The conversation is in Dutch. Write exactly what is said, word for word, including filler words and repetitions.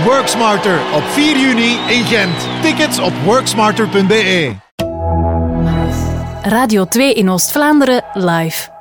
Worksmarter op vier juni in Gent. Tickets op worksmarter punt be. Radio twee in Oost-Vlaanderen live.